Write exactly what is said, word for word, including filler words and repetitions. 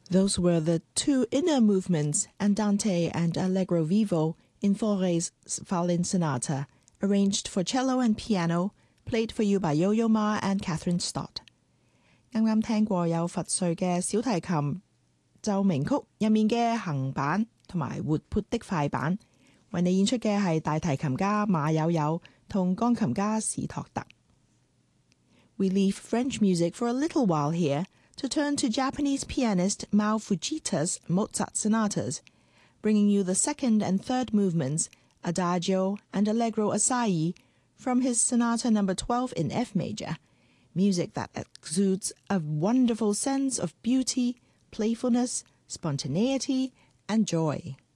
Those were the two inner movements, Andante and Allegro vivo, in Fauré's Violin Sonata, arranged for cello and piano, played for you by Yo-Yo Ma and Catherine Stott. 啱啱聽過有佛瑞嘅小提琴奏鳴曲入面嘅行板同埋活潑的快板，為你演出嘅係大提琴家馬友友同鋼琴家史托特。We leave French music for a little while here to turn to Japanese pianist Mao Fujita's Mozart sonatas, bringing you the second and third movements, Adagio and Allegro Assai, from his Sonata number twelve in F major, music that exudes a wonderful sense of beauty, playfulness, spontaneity, and joy.